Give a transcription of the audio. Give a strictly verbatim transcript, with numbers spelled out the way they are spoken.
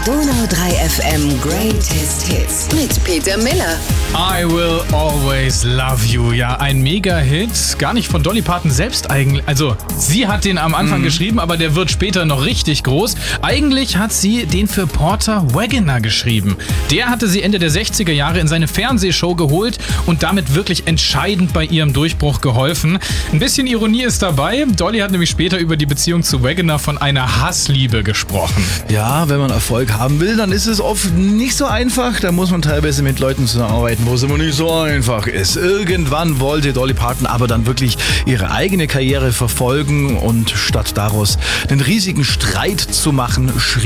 Donau drei F M Greatest Hits mit Peter Miller. I Will Always Love You. Ja, ein Mega-Hit. Gar nicht von Dolly Parton selbst eigentlich. Also, sie hat den am Anfang mhm. geschrieben, aber der wird später noch richtig groß. Eigentlich hat sie den für Porter Wagoner geschrieben. Der hatte sie Ende der sechziger Jahre in seine Fernsehshow geholt und damit wirklich entscheidend bei ihrem Durchbruch geholfen. Ein bisschen Ironie ist dabei. Dolly hat nämlich später über die Beziehung zu Wagoner von einer Hassliebe gesprochen. Ja, wenn man Erfolg haben will, dann ist es oft nicht so einfach. Da muss man teilweise mit Leuten zusammenarbeiten, wo es immer nicht so einfach ist. Irgendwann wollte Dolly Parton aber dann wirklich ihre eigene Karriere verfolgen und statt daraus einen riesigen Streit zu machen, schrieb